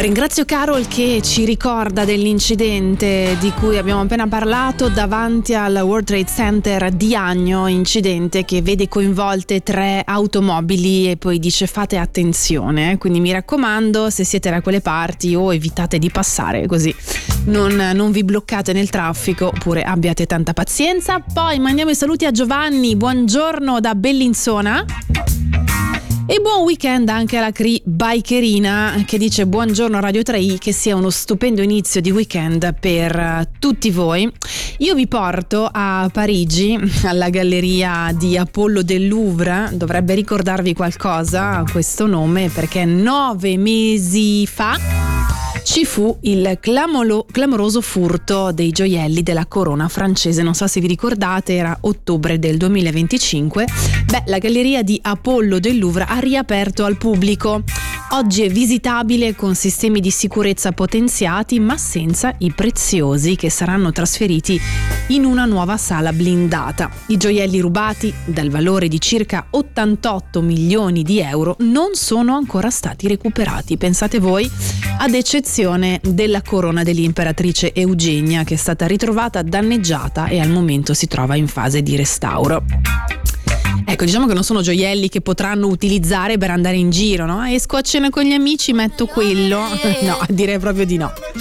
Ringrazio Carol che ci ricorda dell'incidente di cui abbiamo appena parlato davanti al World Trade Center di Agno, incidente che vede coinvolte 3 automobili e poi dice fate attenzione, quindi mi raccomando, se siete da quelle parti o evitate di passare, così non vi bloccate nel traffico, oppure abbiate tanta pazienza. Poi mandiamo i saluti a Giovanni, buongiorno da Bellinzona. E buon weekend anche alla Cri Bikerina che dice buongiorno Radio 3i, che sia uno stupendo inizio di weekend per tutti voi. Io vi porto a Parigi, alla galleria di Apollo del Louvre. Dovrebbe ricordarvi qualcosa questo nome, perché 9 mesi fa ci fu il clamoroso furto dei gioielli della corona francese. Non so se vi ricordate, era ottobre del 2025. La galleria di Apollo del Louvre ha riaperto al pubblico. Oggi è visitabile con sistemi di sicurezza potenziati, ma senza i preziosi, che saranno trasferiti in una nuova sala blindata. I gioielli rubati, dal valore di circa 88 milioni di euro, non sono ancora stati recuperati. Pensate voi, ad eccezione della corona dell'imperatrice Eugenia, che è stata ritrovata danneggiata e al momento si trova in fase di restauro. Ecco, diciamo che non sono gioielli che potranno utilizzare per andare in giro, no? Esco a cena con gli amici, metto quello. No, direi proprio di no.